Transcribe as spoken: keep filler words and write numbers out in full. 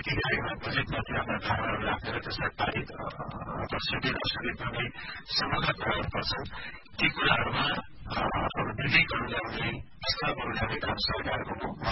नीति आयोगमा बजेटमाथि आफ्ना धारणाहरू राखेर त्यसलाई पारित अथवा स्वीकृत अस्वीकृत गर्ने समग्र प्रयोग गर्छन् ती कुराहरूमा विधेयकहरू ल्याउने प्रस्तावहरू ल्याउने काम सरकारको हो